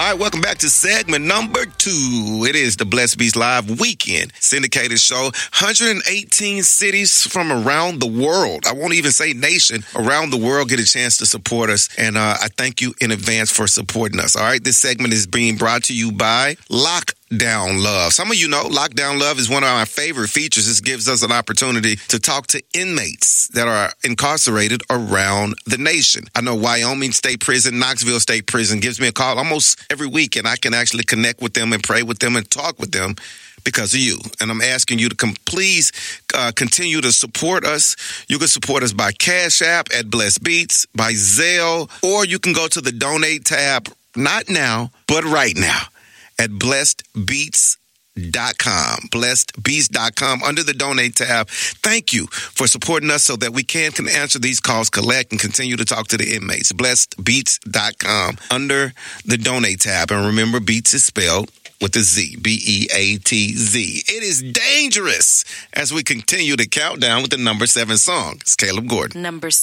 All right, welcome back to segment number 2. It is the Blessed Beats Live Weekend syndicated show. 118 cities from around the world, I won't even say nation, around the world get a chance to support us. And I thank you in advance for supporting us. All right, this segment is being brought to you by Lockdown Love. Some of you know Lockdown Love is one of our favorite features. This gives us an opportunity to talk to inmates that are incarcerated around the nation. I know Wyoming State Prison, Knoxville State Prison gives me a call almost every week, and I can actually connect with them and pray with them and talk with them because of you. And I'm asking you to please continue to support us. You can support us by Cash App at Blessed Beats, by Zelle, or you can go to the donate tab, not now, but right now, at blessedbeats.com. blessedbeats.com under the donate tab. Thank you for supporting us so that we can answer these calls, collect, and continue to talk to the inmates. blessedbeats.com under the donate tab. And remember, Beats is spelled with a Z, B-E-A-T-Z. It is dangerous as we continue to count down with the number 7 song. It's Caleb Gordon. Number 7.